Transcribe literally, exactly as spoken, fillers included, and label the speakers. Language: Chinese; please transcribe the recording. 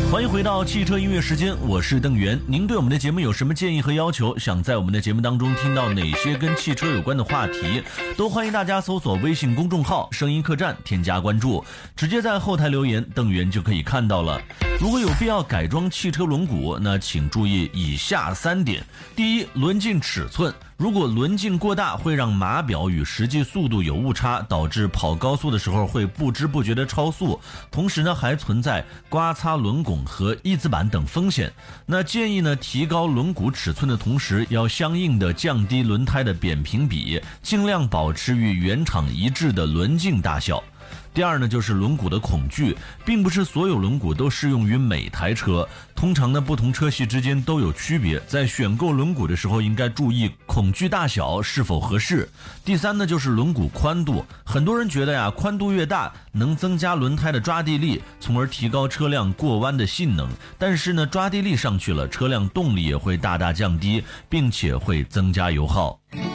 Speaker 1: 欢迎回到汽车音乐时间，我是邓源。您对我们的节目有什么建议和要求？想在我们的节目当中听到哪些跟汽车有关的话题？都欢迎大家搜索微信公众号声音客栈，添加关注，直接在后台留言，邓源就可以看到了。如果有必要改装汽车轮毂，那请注意以下三点。第一，轮径尺寸。如果轮径过大，会让码表与实际速度有误差，导致跑高速的时候会不知不觉的超速，同时呢还存在刮擦轮拱和翼子板等风险。那建议呢提高轮毂尺寸的同时，要相应的降低轮胎的扁平比，尽量保持与原厂一致的轮径大小。第二呢，就是轮毂的孔距，并不是所有轮毂都适用于每台车，通常呢不同车系之间都有区别，在选购轮毂的时候应该注意孔距大小是否合适。第三呢，就是轮毂宽度，很多人觉得呀，宽度越大能增加轮胎的抓地力，从而提高车辆过弯的性能，但是呢抓地力上去了，车辆动力也会大大降低，并且会增加油耗。